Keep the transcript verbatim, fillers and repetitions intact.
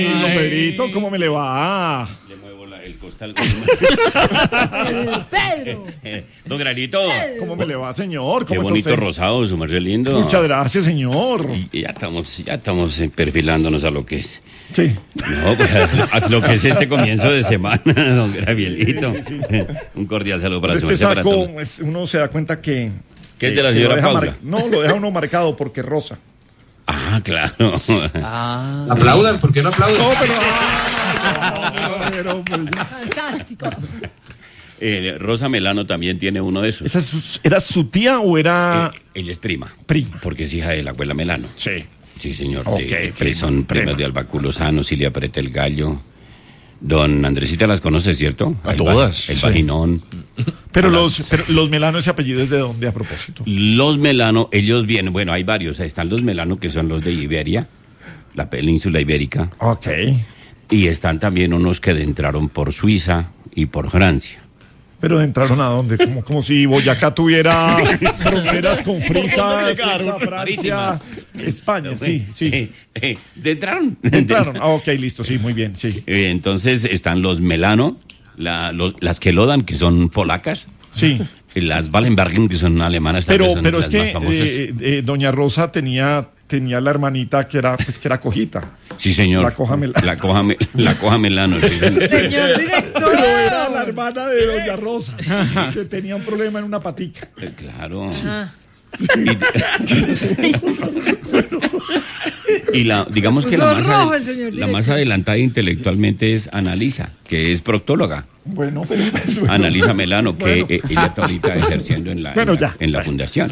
Don Pedrito, ¿cómo me le va? Le muevo la, el costal. Pedro. Don Granito. ¿Cómo me le va, señor? Qué ¿Cómo bonito está usted? rosado, su merced lindo. Muchas gracias, señor. Y ya estamos, ya estamos eh, perfilándonos a lo que es. Sí. No, pues, a lo que es este comienzo de semana, don Gabrielito. Sí, sí, sí. Un cordial saludo para su Este merced, para saco, todos. es- uno se da cuenta que... ¿Qué es de la que señora lo deja Paula? mar- No, lo deja uno marcado porque es rosa. Ah, claro. Aplaudan, ¿por qué no aplaudan? No, pero... ah, pero, pues, ya. Fantástico. Eh, Rosa Melano también tiene uno de esos. ¿Esa es su- ¿Era su tía o era...? Eh, ella es prima. Prima. Porque es hija de la abuela Melano. Sí. Sí, señor. Ok, de- que prima, son primas prima. de Albaculo Sano, Silvia Preta el Gallo. Don Andresita las conoce, ¿cierto? A El todas, ba- El sí. vaginón. Pero A los, las- pero los Melano, ¿ese apellido es de dónde a propósito? Los Melano, ellos vienen, bueno, hay varios. Están los Melano, que son los de Iberia, la península ibérica. Ok. Y están también unos que entraron por Suiza y por Francia. Pero entraron a dónde? Como, como si Boyacá tuviera fronteras con Frisa, Suiza, Francia, España. Sí, sí. Eh, eh, entraron. Entraron. Ah, ok, listo, sí, muy bien, sí. Eh, Entonces están los Melano, la, los, las Kelodan, que son polacas. Sí. Y las Wallenbergen, que son alemanas. tal vez Pero, son pero es las que más famosas. eh, eh, doña Rosa tenía, tenía la hermanita que era, pues, que era cojita. Sí, señor. La coja Melano. La coja, me- la coja Melano. Sí, señor. Señor director. Pero era la hermana de doña Rosa, que tenía un problema en una patica. Eh, Claro. Ah. Y, y la, digamos que la Puso más, rojo adel- el señor la director. más adelantada intelectualmente es Analisa, que es proctóloga. Bueno, pero... Analisa Melano, que Bueno. eh, ella está ahorita ejerciendo en la, Bueno, en la- ya. en la Bueno. fundación.